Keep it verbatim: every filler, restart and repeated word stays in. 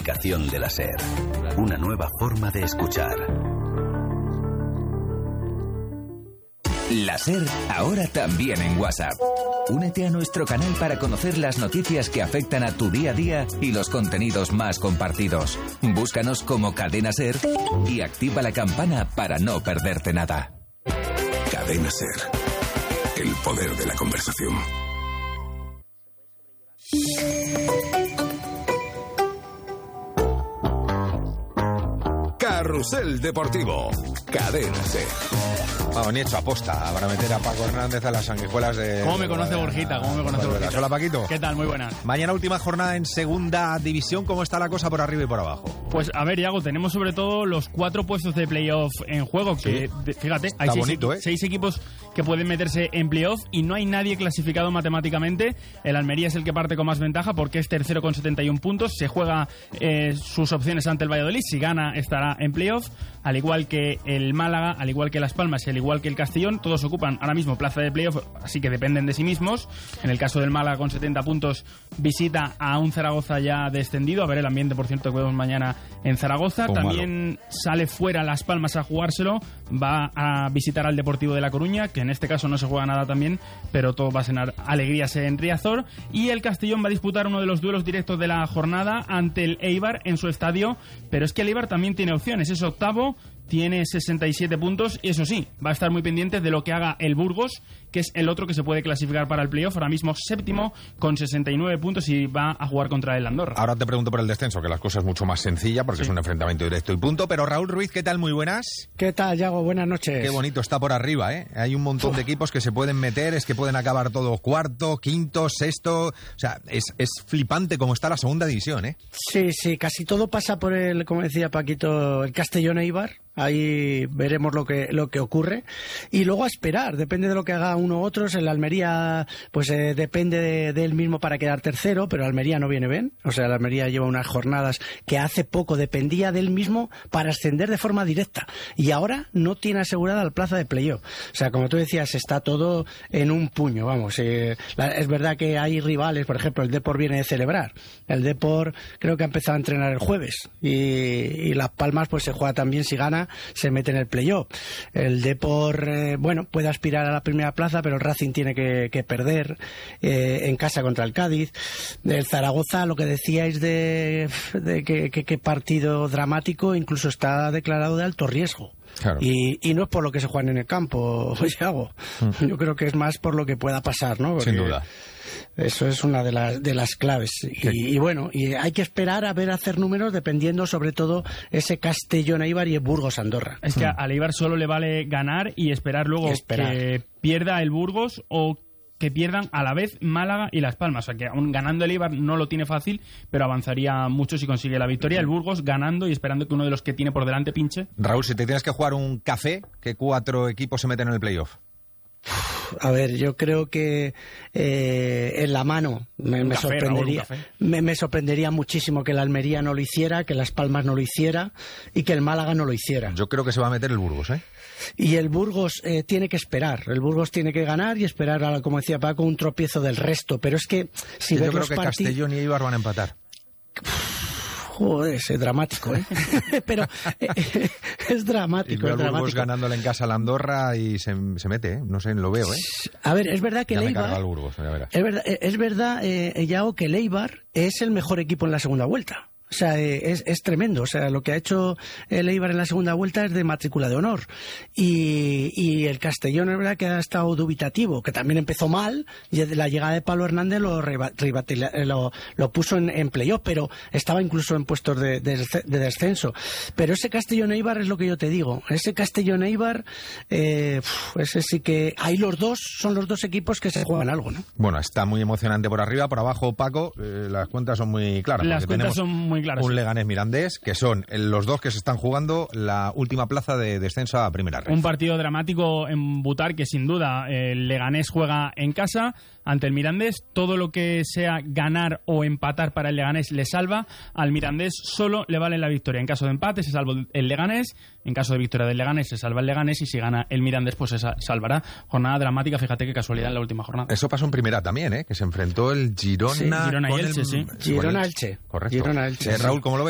aplicación de la SER. Una nueva forma de escuchar. La SER, ahora también en WhatsApp. Únete a nuestro canal para conocer las noticias que afectan a tu día a día y los contenidos más compartidos. Búscanos como Cadena SER y activa la campana para no perderte nada. Cadena SER. El poder de la conversación. Carrusel Deportivo. Cadena SER. Vamos, ni hecho aposta para meter a Paco Hernández a las sanguijuelas de... ¿Cómo me conoce Borjita? ¿Cómo me conoce Borjita? Hola, Paquito. ¿Qué tal? Muy buenas. Mañana última jornada en segunda división. ¿Cómo está la cosa por arriba y por abajo? Pues a ver, Iago, tenemos sobre todo los cuatro puestos de playoff en juego. Que, sí. de, fíjate, hay está seis, bonito, equi- ¿eh? seis equipos que pueden meterse en playoff y no hay nadie clasificado matemáticamente. El Almería es el que parte con más ventaja porque es tercero con setenta y uno puntos. Se juega eh, sus opciones ante el Valladolid. Si gana, estará en playoff. Al igual que el Málaga, al igual que Las Palmas y al igual que el Castellón, todos ocupan ahora mismo plaza de playoff, así que dependen de sí mismos. En el caso del Málaga, con setenta puntos, visita a un Zaragoza ya descendido. A ver el ambiente, por cierto, que vemos mañana en Zaragoza. Fue También malo. Sale fuera Las Palmas a jugárselo. Va a visitar al Deportivo de La Coruña, que en este caso no se juega nada también, pero todo va a ser alegrías en Riazor. Y el Castellón va a disputar uno de los duelos directos de la jornada ante el Eibar en su estadio. Pero es que el Eibar también tiene opciones. Es octavo, tiene sesenta y siete puntos y eso sí, va a estar muy pendiente de lo que haga el Burgos, que es el otro que se puede clasificar para el playoff, ahora mismo séptimo con sesenta y nueve puntos y va a jugar contra el Andorra. Ahora te pregunto por el descenso, que las cosas es mucho más sencilla porque sí. Es un enfrentamiento directo y punto, pero Raúl Ruiz, ¿qué tal? Muy buenas. ¿Qué tal, Yago? Buenas noches. Qué bonito está por arriba, ¿eh? Hay un montón Uf. de equipos que se pueden meter, es que pueden acabar todo cuarto, quinto, sexto, o sea, es, es flipante cómo está la segunda división, ¿eh? Sí, sí, casi todo pasa por el, como decía Paquito, el Castellón Eibar. Ahí veremos lo que lo que ocurre y luego a esperar, depende de lo que haga uno u otros. El Almería pues eh, depende de, de él mismo para quedar tercero, pero Almería no viene bien, o sea, el Almería lleva unas jornadas que hace poco dependía de él mismo para ascender de forma directa y ahora no tiene asegurada la plaza de playoff. O sea, como tú decías, está todo en un puño, vamos. Eh, la, es verdad que hay rivales, por ejemplo, el Depor viene de celebrar, el Depor creo que ha empezado a entrenar el jueves y, y Las Palmas pues se juega también, si gana se mete en el playoff. El Depor, eh, bueno, puede aspirar a la primera plaza, pero el Racing tiene que, que perder eh, en casa contra el Cádiz. El Zaragoza, lo que decíais de, de que, que, que partido dramático, incluso está declarado de alto riesgo. Claro. Y, y no es por lo que se juegan en el campo, Yago. Mm. Yo creo que es más por lo que pueda pasar, ¿no? Porque sin duda. Eso es una de las de las claves. Y, y bueno, y hay que esperar a ver hacer números dependiendo sobre todo ese Castellón Eibar y el Burgos Andorra. Es que mm. al Eibar solo le vale ganar y esperar luego y esperar. que pierda el Burgos o que pierdan a la vez Málaga y Las Palmas. O sea que aún ganando el Eibar no lo tiene fácil, pero avanzaría mucho si consigue la victoria. El Burgos ganando y esperando que uno de los que tiene por delante pinche. Raúl, si te tienes que jugar un café, ¿qué cuatro equipos se meten en el playoff? A ver, yo creo que eh, en la mano me, me, café, sorprendería, Raúl, me, me sorprendería muchísimo que el Almería no lo hiciera, que Las Palmas no lo hiciera y que el Málaga no lo hiciera. Yo creo que se va a meter el Burgos, ¿eh? Y el Burgos eh, tiene que esperar, el Burgos tiene que ganar y esperar, a, como decía Paco, un tropiezo del resto. Pero es que si yo ves creo los que partid... Castellón y Eibar van a empatar. Joder, es dramático, ¿eh? Pero eh, es dramático. Y es dramático. Burgos ganándole en casa a la Andorra y se, se mete, ¿eh? No sé, lo veo, ¿eh? A ver, es verdad que ya el Eibar... me el Burgos, ya verás. Es verdad, es verdad eh, Yao, que el Eibar es el mejor equipo en la segunda vuelta. O sea, es, es tremendo. O sea, lo que ha hecho el Eibar en la segunda vuelta es de matrícula de honor. Y, y el Castellón es verdad que ha estado dubitativo, que también empezó mal, y la llegada de Pablo Hernández lo, lo, lo puso en, en playoff, pero estaba incluso en puestos de, de, de descenso. Pero ese Castellón Eibar es lo que yo te digo. Ese Castellón Eibar, eh, ese sí que... Hay los dos, son los dos equipos que se juegan algo, ¿no? Bueno, está muy emocionante por arriba, por abajo, Paco, eh, las cuentas son muy claras. Las cuentas son muy claro, un sí. Leganés Mirandés, que son los dos que se están jugando la última plaza de descenso a primera red. Un partido dramático en Butar que sin duda el Leganés juega en casa ante el Mirandés. Todo lo que sea ganar o empatar para el Leganés le salva. Al Mirandés solo le vale la victoria. En caso de empate se salva el Leganés, en caso de victoria del Leganés se salva el Leganés y si gana el Mirandés pues se salvará. Jornada dramática, fíjate qué casualidad en la última jornada. Eso pasó en primera también, ¿eh? Que se enfrentó el Girona, sí, Girona y Elche, el... sí. Girona-Elche. Correcto. Girona-Elche. Eh, Raúl, ¿cómo lo ves?